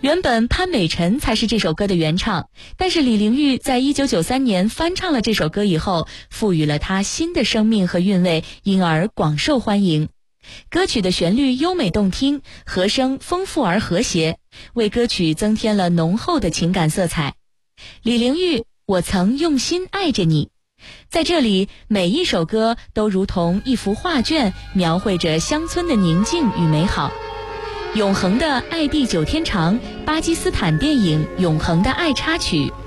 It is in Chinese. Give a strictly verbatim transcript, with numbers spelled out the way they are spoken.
原本潘美辰才是这首歌的原唱，但是李玲玉在一九九三年翻唱了这首歌以后，赋予了它新的生命和韵味，因而广受欢迎。歌曲的旋律优美动听，和声丰富而和谐，为歌曲增添了浓厚的情感色彩。李玲玉，我曾用心爱着你。在这里，每一首歌都如同一幅画卷，描绘着乡村的宁静与美好。永恒的爱地久天长，巴基斯坦电影《永恒的爱》插曲